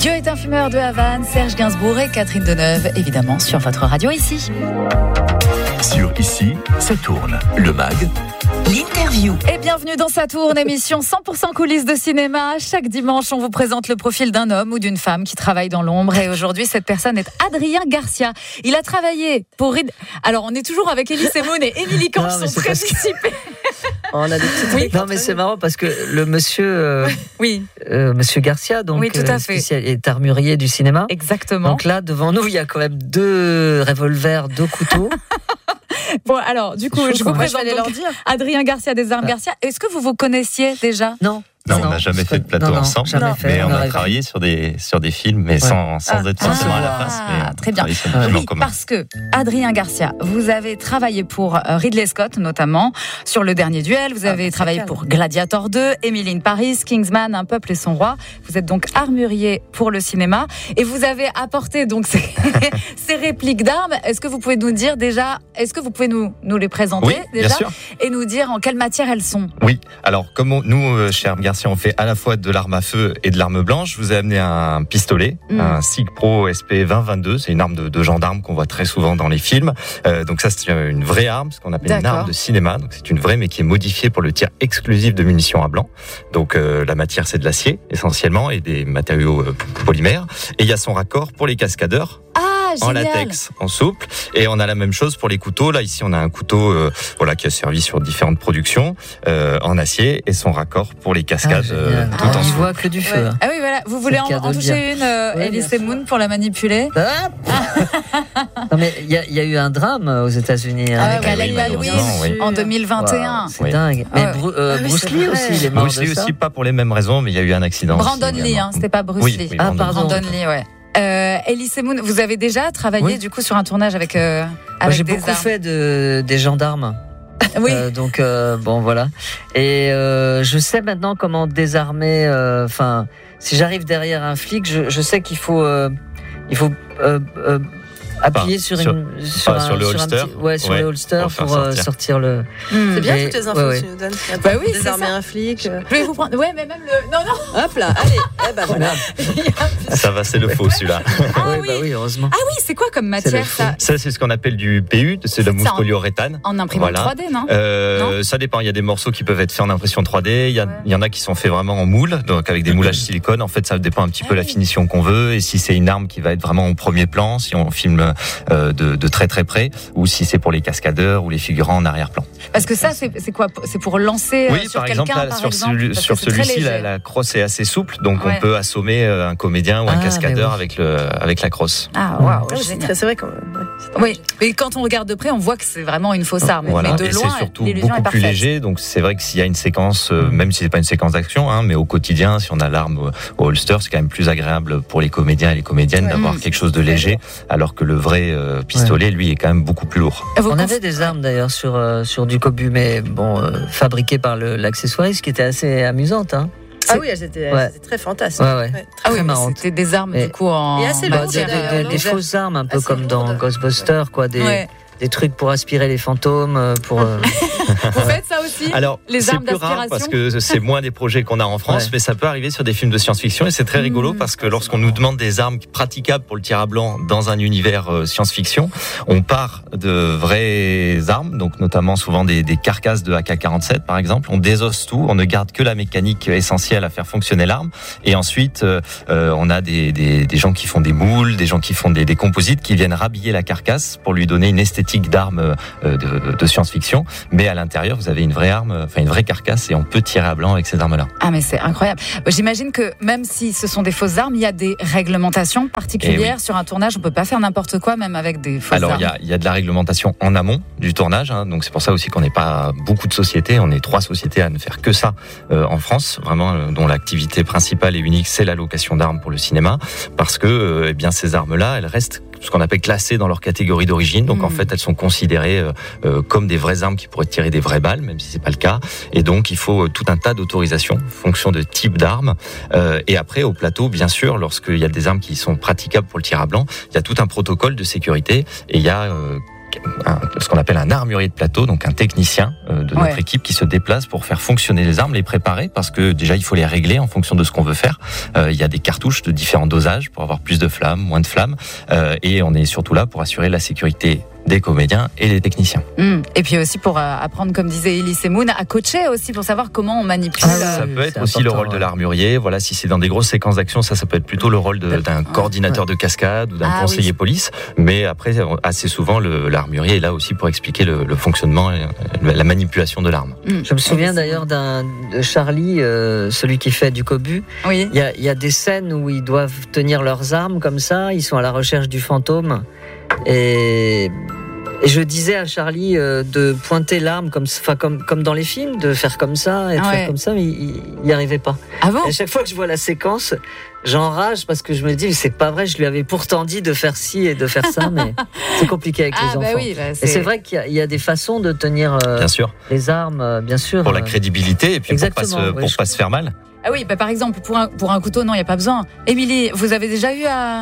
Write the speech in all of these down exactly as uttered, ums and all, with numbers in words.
Dieu est un fumeur de Havane, Serge Gainsbourg et Catherine Deneuve, évidemment sur votre radio ici. Sur Ici, ça tourne. Le mag. L'interview. Et bienvenue dans Ça tourne, émission cent pour cent coulisses de cinéma. Chaque dimanche, on vous présente le profil d'un homme ou d'une femme qui travaille dans l'ombre. Et aujourd'hui, cette personne est Adrien Garcia. Il a travaillé pour... Rid... Alors, on est toujours avec Elie Semoun et Émilie Camp qui sont très dissipés. On a des petites... oui, non, mais c'est marrant parce que le monsieur, euh, oui. euh, monsieur Garcia, donc, oui, tout à fait. Euh, est armurier du cinéma. Exactement. Donc là, devant nous, il y a quand même deux revolvers, deux couteaux. Bon, alors, du coup, je vous présente donc Adrien Garcia des Armes ah. Garcia. Est-ce que vous vous connaissiez déjà ? Non. Non, on n'a jamais fait de plateau non, non, ensemble, jamais fait, mais on, on a a travaillé sur des, sur des films, mais ouais. sans, sans ah, être forcément ah, à la face. Mais très bien. Oui, parce que, Adrien Garcia, vous avez travaillé pour Ridley Scott, notamment, sur Le Dernier Duel. Vous avez ah, travaillé calme. pour Gladiator deux, Emily in Paris, Kingsman, Un peuple et son roi. Vous êtes donc armurier pour le cinéma. Et vous avez apporté donc ces, ces répliques d'armes. Est-ce que vous pouvez nous dire déjà, est-ce que vous pouvez nous, nous les présenter oui, déjà bien sûr. Et nous dire en quelle matière elles sont ? Oui, alors comme on, nous, chez Armes Garcia, on fait à la fois de l'arme à feu et de l'arme blanche. Je vous ai amené un pistolet, mmh. un SIG Pro S P vingt vingt-deux. C'est une arme de, de gendarme qu'on voit très souvent dans les films. Euh, donc ça, c'est une vraie arme, ce qu'on appelle D'accord. une arme de cinéma. Donc c'est une vraie, mais qui est modifiée pour le tir exclusif de munitions à blanc. Donc euh, la matière, c'est de l'acier essentiellement et des matériaux euh, polymères. Et il y a son raccord pour les cascadeurs. Ah, en latex, en souple, et on a la même chose pour les couteaux. Là, ici, on a un couteau, euh, voilà, qui a servi sur différentes productions euh, en acier, et son raccord pour les cascades ah, euh, tout ah, en souple. souple. On voit que du feu. Ouais. Ah oui, voilà. Vous voulez en, en toucher une, euh, ouais, Elie Semoun, pour la manipuler ah Non, mais il y, y a eu un drame aux États-Unis hein, ah, avec Alec Baldwin oui. en deux mille vingt et un. Wow, c'est oui. dingue. Mais ah, Bru- euh, oui, Bruce Lee aussi, il est mort Bruce de Lee ça. aussi, pas pour les mêmes raisons, mais il y a eu un accident. Brandon Lee, hein, c'était pas Bruce oui, Lee. Oui, ah, pardon. Brandon Lee, ouais. Euh, Elie Semoun, vous avez déjà travaillé oui. du coup sur un tournage avec, euh, avec Moi, j'ai des beaucoup armes. fait de, des gendarmes. Oui. Euh, donc euh, bon voilà. Et euh, je sais maintenant comment désarmer. Enfin, euh, si j'arrive derrière un flic, je, je sais qu'il faut, euh, il faut. Euh, euh, appuyer sur, sur, une, sur, un, un, sur le sur holster, un petit, ouais, sur ouais, le holster pour, pour sortir. sortir le. Mmh. C'est bien et, toutes les infos ouais, que ouais. tu nous donnes. Bah oui, désarmer un flic. Je vais vous prendre. Ouais, mais même le. Non, non. Hop là, allez. Eh ben voilà. Ça va, c'est le faux celui-là. Ah oui, oui. Bah oui, heureusement. Ah oui, c'est quoi comme matière ça ? Ça, c'est ce qu'on appelle du P U, c'est de la mousse polyuréthane. En imprimante voilà. trois D, non, euh, non Ça dépend. Il y a des morceaux qui peuvent être faits en impression trois D. Il y, a, ouais. il y en a qui sont faits vraiment en moule, donc avec des moulages silicone. En fait, ça dépend un petit peu ah, la oui. finition qu'on veut. Et si c'est une arme qui va être vraiment au premier plan, si on filme euh, de, de très très près, ou si c'est pour les cascadeurs ou les figurants en arrière-plan. Parce que ça, c'est, c'est quoi ? C'est pour lancer oui, euh, sur par quelqu'un, exemple, là, par sur, exemple celui, sur celui-ci, la, la crosse est assez souple, donc ouais. on peut assommer un comédien ou un ah, cascadeur oui. avec, le, avec la crosse. Ah, waouh, wow, c'est, très, c'est vrai quand même. Ouais, oui, mais quand on regarde de près, on voit que c'est vraiment une fausse arme. Voilà. Mais de et loin, c'est surtout beaucoup plus léger, donc c'est vrai que s'il y a une séquence, euh, même si c'est pas une séquence d'action, hein, mais au quotidien, si on a l'arme au, au holster, c'est quand même plus agréable pour les comédiens et les comédiennes ouais. d'avoir mmh. quelque chose de léger, alors que le vrai euh, pistolet, ouais. lui, est quand même beaucoup plus lourd. On conf... avait des armes d'ailleurs sur euh, sur du cobu, mais bon, euh, fabriquées par le, l'accessoiriste, qui était assez amusante, hein. Ah oui, elles étaient, ouais. étaient très fantasques. Ouais, ouais. Ouais, ah oui, c'était des armes et, du coup en. Et assez bah, lourdes, des, des, des, des fausses armes, un peu comme dans Ghostbusters, quoi, des. Ouais. Des trucs pour aspirer les fantômes, pour. Euh... Vous faites ça aussi ? Alors, les c'est armes plus d'aspiration rare parce que c'est moins des projets qu'on a en France, ouais. mais ça peut arriver sur des films de science-fiction et c'est très rigolo mmh. parce que lorsqu'on nous demande des armes praticables pour le tir à blanc dans un univers euh, science-fiction, on part de vraies armes, donc notamment souvent des, des carcasses de A K quarante-sept par exemple. On désosse tout, on ne garde que la mécanique essentielle à faire fonctionner l'arme, et ensuite euh, on a des, des, des gens qui font des moules, des gens qui font des, des composites qui viennent rhabiller la carcasse pour lui donner une esthétique d'armes de, de science-fiction, mais à l'intérieur vous avez une vraie arme, enfin une vraie carcasse, et on peut tirer à blanc avec ces armes-là. Ah mais c'est incroyable. J'imagine que même si ce sont des fausses armes, il y a des réglementations particulières oui. sur un tournage. On peut pas faire n'importe quoi, même avec des fausses Alors, armes. Alors il y a de la réglementation en amont du tournage, hein, donc c'est pour ça aussi qu'on n'est pas beaucoup de sociétés. On est trois sociétés à ne faire que ça euh, en France, vraiment, euh, dont l'activité principale et unique c'est la location d'armes pour le cinéma, parce que euh, eh bien ces armes-là, elles restent ce qu'on appelle classées dans leur catégorie d'origine. Donc mmh. en fait, elles sont considérées euh, euh, comme des vraies armes qui pourraient tirer des vraies balles, même si c'est pas le cas. Et donc il faut euh, tout un tas d'autorisations, fonction de type d'armes. Euh, et après, au plateau, bien sûr, lorsqu'il y a des armes qui sont praticables pour le tir à blanc, il y a tout un protocole de sécurité et il y a euh, un, ce qu'on appelle un armurier de plateau, donc un technicien euh, de notre Ouais. équipe qui se déplace pour faire fonctionner les armes, les préparer, parce que déjà il faut les régler en fonction de ce qu'on veut faire. Euh, il y a des cartouches de différents dosages pour avoir plus de flammes, moins de flammes, euh, et on est surtout là pour assurer la sécurité des comédiens et des techniciens. Mmh. Et puis aussi pour euh, apprendre, comme disait Elise Moon, à coacher aussi pour savoir comment on manipule. Ah, euh, Ça oui, peut c'est être aussi le important, rôle de ouais. l'armurier. Voilà, si c'est dans des grosses séquences d'action, ça, ça peut être plutôt le rôle de- d'un coordinateur de cascade ou d'un Ah, conseiller oui. police. Mais après, assez souvent, le- l'armurier est là aussi pour expliquer le, le fonctionnement et la manipulation de l'arme. mmh. Je me souviens d'ailleurs d'un de Charlie, euh, celui qui fait du cobu. Oui. Il y a, il y a des scènes où ils doivent tenir leurs armes comme ça, ils sont à la recherche du fantôme. Et, et je disais à Charlie euh, de pointer l'arme comme, enfin, comme, comme dans les films, de faire comme ça et de Ah ouais. faire comme ça, mais il n'y arrivait pas. Ah bon? Et à chaque fois que je vois la séquence, j'enrage parce que je me dis, c'est pas vrai, je lui avais pourtant dit de faire ci et de faire ça, mais c'est compliqué avec Ah les bah enfants. oui, bah, Et c'est vrai qu'il y a, il y a des façons de tenir euh, Bien sûr, les armes, euh, bien sûr. pour la euh, crédibilité et puis pour pas, Exactement, se, oui, pour je- pas se faire mal. Ah oui, bah par exemple, pour un, pour un couteau, non, il n'y a pas besoin. Émilie, vous avez déjà eu à,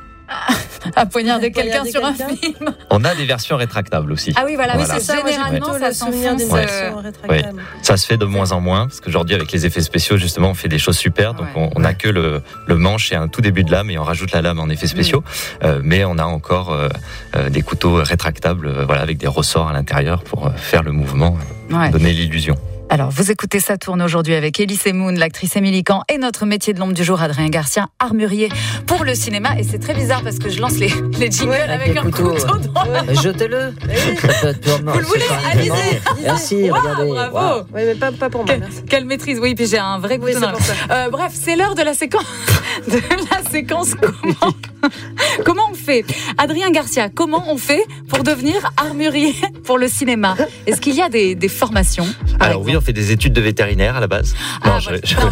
à, à poignarder À quelqu'un poignarder sur un quelqu'un film? On a des versions rétractables aussi. Ah oui, voilà, Voilà. oui, C'est ça, moi j'ai généralement, plutôt ça le souvenir d'une s'enfonce. Ouais. version rétractable. Ça se fait de moins en moins parce qu'aujourd'hui avec les effets spéciaux justement on fait des choses super, donc Ouais. on, on a que le, le manche et un tout début de lame et on rajoute la lame en effets spéciaux, euh, mais on a encore euh, euh, des couteaux rétractables, euh, voilà, avec des ressorts à l'intérieur pour euh, faire le mouvement, Ouais. donner l'illusion. Alors, vous écoutez Ça tourne aujourd'hui avec Elise Moon, l'actrice Émilie Kahn, et notre métier de l'ombre du jour, Adrien Garcia, armurier pour le cinéma. Et c'est très bizarre parce que je lance les, les jingles Ouais, avec, avec un des couteaux, couteau dans la Mais jetez-le. Ça peut être purement- Vous le voulez? c'est quand même Allez-y, vraiment- allez-y. Merci, Waouh, regardez. bravo. Waouh. Oui, mais pas, pas pour moi, Quelle, merci. quelle maîtrise, oui, puis j'ai un vrai couteau Oui, dans c'est la pour ça. Euh, bref, c'est l'heure de la séquence. De la séquence comment Comment on fait, Adrien Garcia, comment on fait pour devenir armurier pour le cinéma? Est-ce qu'il y a des, des formations par Alors oui, exemple on fait des études de vétérinaire à la base. Ah, non, voilà. je, je,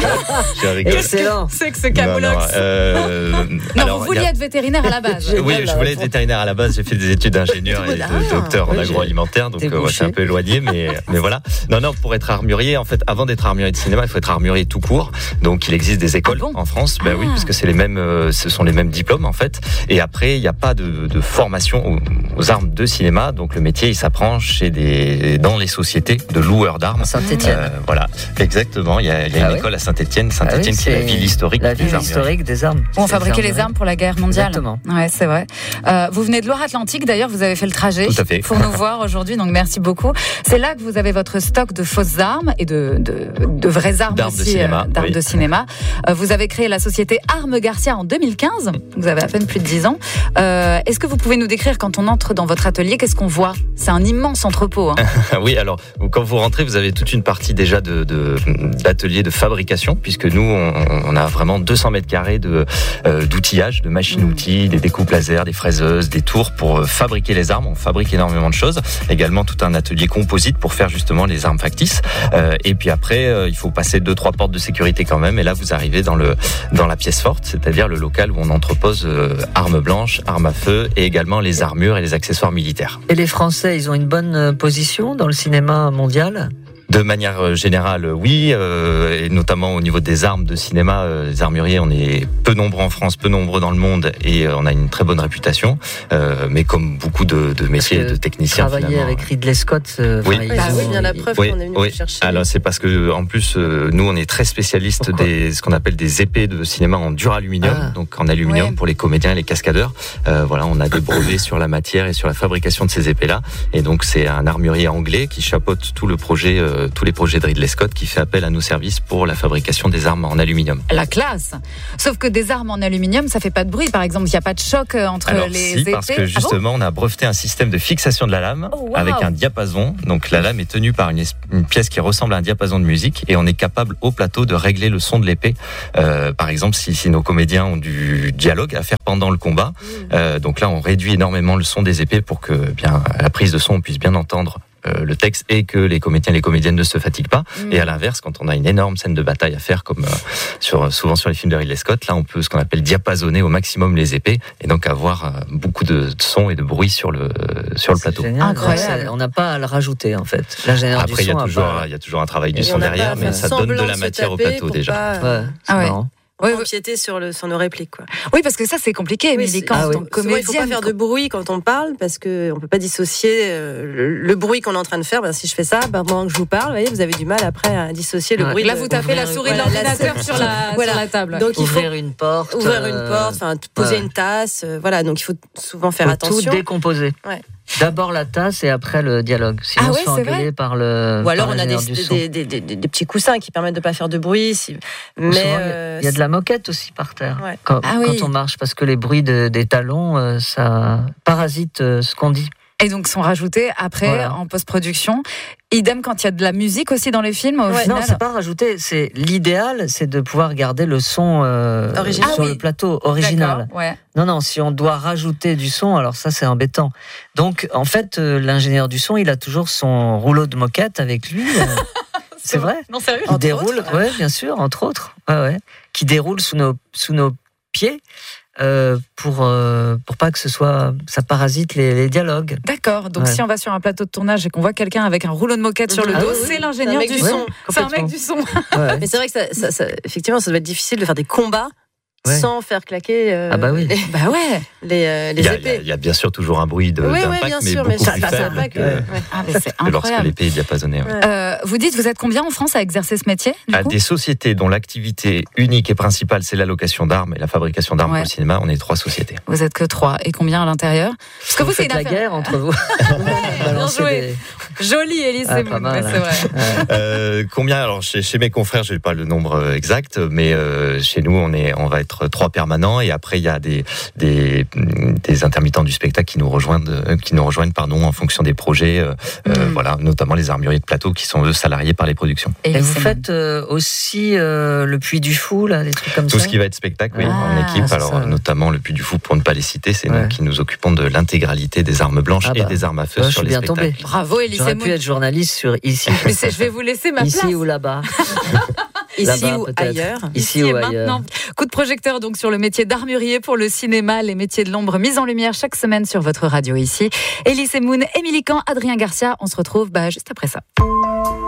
je rigole. Excellent. C'est que ce Non, camoulox. non, euh, Non, alors, vous il y vouliez a- être vétérinaire à la base. J'ai- Oui, Génial, je la voulais être réponse. vétérinaire à la base. J'ai fait des études d'ingénieur et Ah, de docteur en oui, j'ai- agroalimentaire, donc t'es euh, ouais, c'est un bouché. peu éloigné, mais mais voilà. Non, non, pour être armurier, en fait, avant d'être armurier de cinéma, il faut être armurier tout court. Donc, il existe des écoles Ah bon en France. Ben Ah. oui, parce que c'est les mêmes, euh, ce sont les mêmes diplômes en fait. Et après, il n'y a pas de, de formation aux, aux armes de cinéma. Donc, le métier, il s'apprend chez des dans les sociétés de loueurs d'armes. Saint-Étienne. Euh, voilà, exactement. Il y a, il y a Ah une oui école à Saint-Étienne. Saint-Étienne, Ah oui, qui est la c'est ville historique La des ville armuriers. historique des armes. Où on Des fabriquait les armeries. armes pour la guerre mondiale. Exactement. Ouais, c'est vrai. Euh, vous venez de Loire-Atlantique, d'ailleurs, vous avez fait le trajet Tout à fait. pour nous voir aujourd'hui, donc merci beaucoup. C'est là que vous avez votre stock de fausses armes et de, de, de vraies armes D'armes de aussi, cinéma, euh, d'armes oui. de cinéma. Euh, vous avez créé la société Armes Garcia en deux mille quinze, vous avez à peine plus de dix ans. Euh, est-ce que vous pouvez nous décrire quand on entre dans votre atelier, qu'est-ce qu'on voit? C'est un immense entrepôt. Hein. Oui, alors quand vous rentrez, vous avez toute une partie déjà de, de d'atelier de fabrication, puisque nous, on, on a vraiment deux cents mètres carrés de euh, d'outillage, de machines-outils, des découpes laser, des fraiseuses, des tours pour euh, fabriquer les armes. On fabrique énormément de choses. Également tout un atelier composite pour faire justement les armes factices. Euh, et puis après, euh, il faut passer deux trois portes de sécurité quand même. Et là, vous arrivez dans le dans la pièce forte, c'est-à-dire le local où on entrepose euh, armes blanches, armes à feu et également les armures et les accessoires militaires. Et les Français, ils ont une bonne euh, position dans le cinéma mondial? De manière générale, oui, euh, et notamment au niveau des armes de cinéma, euh, les armuriers, on est peu nombreux en France, peu nombreux dans le monde, et euh, on a une très bonne réputation. Euh, mais comme beaucoup de, de métiers, Parce que de techniciens, Travailler finalement, avec Ridley Scott, euh, Oui. enfin, ils Ah ont- oui, bien la preuve Oui, qu'on est venu oui. vous chercher. Alors c'est parce que en plus euh, nous on est très spécialistes Pourquoi des ce qu'on appelle des épées de cinéma en duraluminium, Ah. donc en aluminium Ouais. pour les comédiens et les cascadeurs. Euh, voilà, on a des brevets sur la matière et sur la fabrication de ces épées-là. Et donc c'est un armurier anglais qui chapeaute tout le projet, euh, tous les projets de Ridley Scott, qui fait appel à nos services pour la fabrication des armes en aluminium. La classe. Sauf que des armes en aluminium, ça fait pas de bruit. Par exemple, il n'y a pas de choc euh, entre Alors les si, épées. parce que Ah bon justement, on a breveté un système de fixation de la lame Oh, wow. avec un diapason. Donc la lame est tenue par une, es- une pièce qui ressemble à un diapason de musique et on est capable au plateau de régler le son de l'épée. Euh, par exemple, si, si nos comédiens ont du dialogue à faire pendant le combat, euh, donc là on réduit énormément le son des épées pour que bien à la prise de son on puisse bien entendre euh, le texte et que les comédiens et les comédiennes ne se fatiguent pas. Mm. Et à l'inverse, quand on a une énorme scène de bataille à faire, comme euh, sur, souvent sur les films de Ridley Scott, là on peut ce qu'on appelle diapasonner au maximum les épées et donc avoir euh, beaucoup de son et de bruit sur le sur le C'est plateau. génial. Incroyable. Ça, on n'a pas à le rajouter en fait. L'ingénieur du Après, il y son a a toujours pas- il y a toujours un travail Et du on son n'a pas derrière, à mais faire ça donne de semblant la se matière au taper plateau pour déjà. pas- Ouais, c'est Ah ouais. marrant. pour Oui, pas oui. empiéter sur, le, sur nos répliques. Quoi. Oui, parce que ça, c'est compliqué, Oui, Émilie, c'est- quand ah en oui. tant que Souvent, il faut pas comédienne. faire de bruit quand on parle parce qu'on ne peut pas dissocier euh, le, le bruit qu'on est en train de faire. Ben, si je fais ça, ben, pendant que je vous parle, vous, voyez, vous avez du mal après à dissocier le Ouais. bruit. Là, de- vous tapez la ouvrir- souris de voilà, l'ordinateur la- sur la, Voilà. sur la table. Donc, il faut Ouvrir une porte. ouvrir une euh, porte, enfin, t- poser ouais. une tasse. euh, voilà, donc il faut souvent faire faut attention. tout décomposer. Ouais. D'abord la tasse et après le dialogue. Sinon, Ah on ouais, se fait c'est vrai engueuler par le. Ou alors par on a des, l'ingénieur du son. des, des, des, des petits coussins qui permettent de ne pas faire de bruit. Si... Mais Souvent, il y a- euh, il y a de la moquette aussi par terre Ouais. quand, Ah quand oui. on marche parce que les bruits de- des talons, euh, ça parasite euh, ce qu'on dit. Et donc, sont rajoutés après, Voilà. en post-production. Idem quand il y a de la musique aussi dans les films, au Ouais. final. Non, c'est pas rajouté. C'est l'idéal, c'est de pouvoir garder le son euh, Original. sur Ah oui. le plateau original. D'accord, ouais. Non, non, si on doit rajouter du son, alors ça c'est embêtant. Donc en fait, euh, l'ingénieur du son, il a toujours son rouleau de moquette avec lui. euh, c'est vrai. Non, sérieux Qui déroule, ouais, bien sûr, entre autres, ouais, ouais, qui déroule sous nos sous nos pieds euh, pour euh, pour pas que ce soit ça parasite les, les dialogues. D'accord. Donc, Ouais. si on va sur un plateau de tournage et qu'on voit quelqu'un avec un rouleau de moquette sur le Ah dos, oui, oui. c'est l'ingénieur C'est un du mec du son. son. C'est un mec Complètement. du son. Ouais. Mais c'est vrai que ça, ça, ça- effectivement, ça doit être difficile de faire des combats Ouais. sans faire claquer euh, Ah bah oui. les, Bah ouais. les, euh, les Il y, a, il y a- épées. il y a bien sûr toujours un bruit de, Oui, oui, d'impact, bien mais sûr, beaucoup mais ça, plus ça, ça faible va que- que, ouais. Ah, mais c'est que lorsque incroyable. l'épée est diapasonnée. ouais. Ouais. Euh, vous dites, vous êtes combien en France à exercer ce métier du À coup des sociétés dont l'activité unique et principale, c'est la location d'armes et la fabrication d'armes Ouais. pour le cinéma, on est trois sociétés. Vous êtes que trois. Et combien à l'intérieur Parce que vous, c'est faites une la affaire guerre entre vous. bien Balancer joué. des- Jolie, Élise Ah, Semoun, pas mal, ouais, c'est vrai. Ouais. Euh, combien alors chez, chez mes confrères, je n'ai pas le nombre euh, exact, mais euh, chez nous, on est, on va être trois permanents et après il y a des des, des intermittents du spectacle qui nous rejoignent, euh, qui nous rejoignent pardon, en fonction des projets, euh, Mm. euh, voilà, notamment les armuriers de plateau qui sont eux salariés par les productions. Et Élise vous Semoun. faites euh, aussi euh, le Puy du Fou, là, des trucs comme Tout ça. ce qui va être spectacle, oui, Ah, en équipe. c'est Alors ça. notamment le Puy du Fou, pour ne pas les citer, c'est Ouais. nous qui nous occupons de l'intégralité des armes blanches Ah et bah. des armes à feu Ouais, je sur suis les bien spectacles. tombé. Bravo, Élise J'aurais pu Semoun. être journaliste sur ici, Mais c'est- je vais vous laisser ma place. ici ou là-bas. Ici Là-bas, ou peut-être. ailleurs. Ici et ou ailleurs. maintenant. Coup de projecteur donc sur le métier d'armurier pour le cinéma, les métiers de l'ombre mis en lumière chaque semaine sur votre radio ici. Élise Semoun, Émilie Camp, Adrien Garcia, on se retrouve bah, juste après ça.